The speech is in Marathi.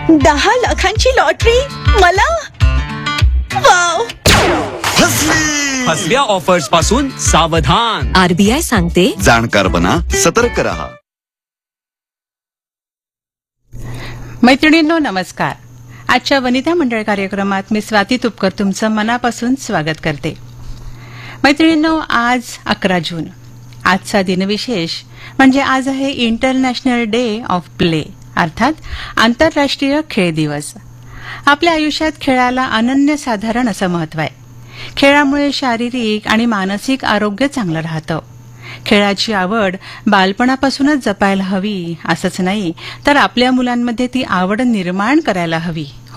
10 लाखांची लॉटरी मला? वाव. फसव्या ऑफर्स पासून सावधान. आरबीआय सांगते, जाणकार बना, सतर्क रहा. मैत्रिणींनो नमस्कार. आजच्या वनिता मंडळ कार्यक्रमात मी स्वाती तुपकर तुमचं मनापासून स्वागत करते. मैत्रिणींनो, आज 11 जून. आजचा दिनविशेष म्हणजे आज आहे इंटरनॅशनल डे ऑफ प्ले, अर्थात आंतरराष्ट्रीय खेळ दिवस. आपल्या आयुष्यात खेळाला अनन्यसाधारण असं महत्व आहे. खेळामुळे शारीरिक आणि मानसिक आरोग्य चांगलं राहतं. खेळाची आवड बालपणापासूनच जपायला हवी असंच नाही, तर आपल्या मुलांमध्ये ती आवड निर्माण करायला हवी.